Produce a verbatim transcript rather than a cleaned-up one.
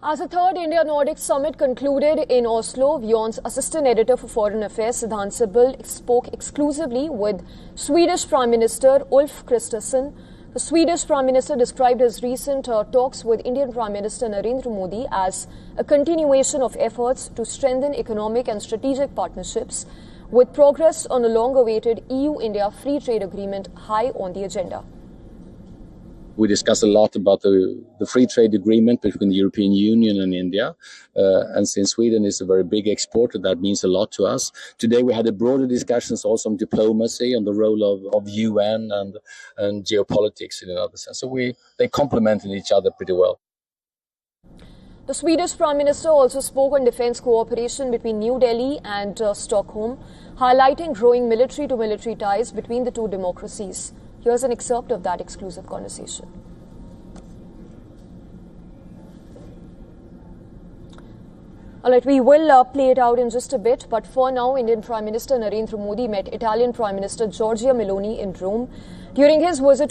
As the third India-Nordic summit concluded in Oslo, WION's assistant editor for foreign affairs, Siddhant Sibal, spoke exclusively with Swedish Prime Minister Ulf Kristersson. The Swedish Prime Minister described his recent uh, talks with Indian Prime Minister Narendra Modi as a continuation of efforts to strengthen economic and strategic partnerships, with progress on a long-awaited E U-India free trade agreement high on the agenda. We discussed a lot about the, the free trade agreement between the European Union and India. Uh, and since Sweden is a very big exporter, that means a lot to us. Today we had a broader discussions also on diplomacy, on the role of, of U N and, and geopolitics in another sense. So we, they complemented each other pretty well. The Swedish Prime Minister also spoke on defense cooperation between New Delhi and uh, Stockholm, highlighting growing military-to-military ties between the two democracies. Here's an excerpt of that exclusive conversation. All right, we will uh, play it out in just a bit, but for now, Indian Prime Minister Narendra Modi met Italian Prime Minister Giorgia Meloni in Rome. During his visit